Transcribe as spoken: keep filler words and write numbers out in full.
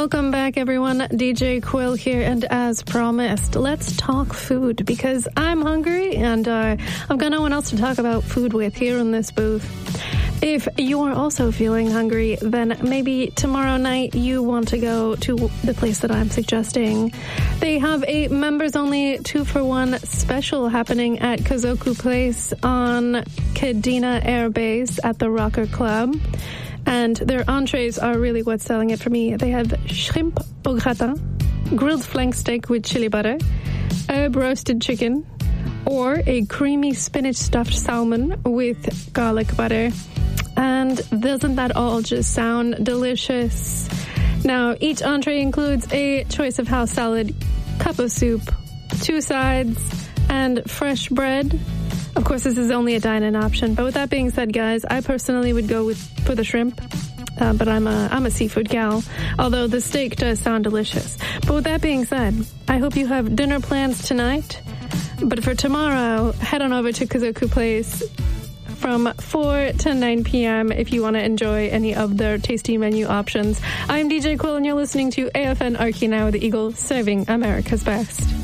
Welcome back, everyone. D J Quill here, and as promised, let's talk food, because I'm hungry, and uh, I've got no one else to talk about food with here in this booth. If you are also feeling hungry, then maybe tomorrow night you want to go to the place that I'm suggesting. They have a members-only two-for-one special happening at Kazoku Place on Kadena Air Base at the Rocker Club. And their entrees are really what's selling it for me. They have shrimp au gratin, grilled flank steak with chili butter, herb roasted chicken, or a creamy spinach stuffed salmon with garlic butter. And doesn't that all just sound delicious? Now, each entree includes a choice of house salad, cup of soup, two sides, and fresh bread. Of course, this is only a dine-in option, but with that being said, guys, I personally would go with for the shrimp, uh, but I'm a I'm a seafood gal, although the steak does sound delicious. But with that being said, I hope you have dinner plans tonight, but for tomorrow, head on over to Kazoku Place from four to nine p.m. if you want to enjoy any of their tasty menu options. I'm D J Quill, and you're listening to A F N Archie Now, the Eagle, serving America's best.